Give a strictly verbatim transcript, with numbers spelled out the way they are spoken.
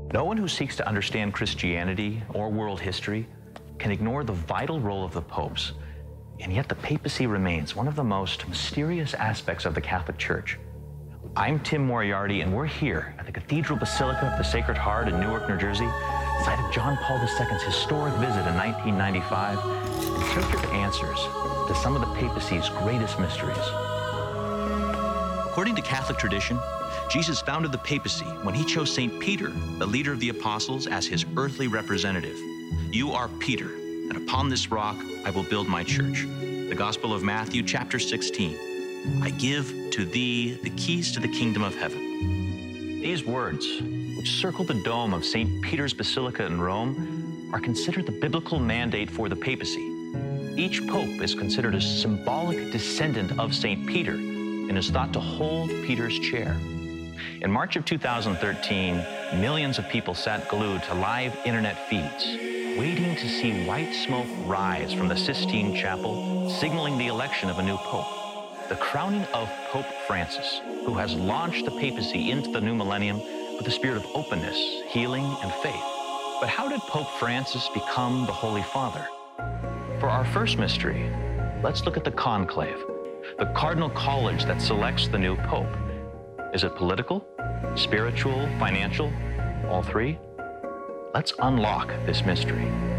No one who seeks to understand Christianity or world history can ignore the vital role of the popes, and yet the papacy remains one of the most mysterious aspects of the Catholic Church. I'm Tim Moriarty, and we're here at the Cathedral Basilica of the Sacred Heart in Newark, New Jersey, site of John Paul the Second's historic visit in nineteen ninety-five, in search of answers to some of the papacy's greatest mysteries. According to Catholic tradition, Jesus founded the papacy when he chose Saint Peter, the leader of the apostles, as his earthly representative. You are Peter, and upon this rock I will build my church. The Gospel of Matthew, chapter sixteen. I give to thee the keys to the kingdom of heaven. These words, which circle the dome of Saint Peter's Basilica in Rome, are considered the biblical mandate for the papacy. Each pope is considered a symbolic descendant of Saint Peter and is thought to hold Peter's chair. In March of two thousand thirteen, millions of people sat glued to live internet feeds, waiting to see white smoke rise from the Sistine Chapel, signaling the election of a new pope. The crowning of Pope Francis, who has launched the papacy into the new millennium with a spirit of openness, healing, and faith. But how did Pope Francis become the Holy Father? For our first mystery, let's look at the conclave, the cardinal college that selects the new pope. Is it political, spiritual, financial, all three? Let's unlock this mystery.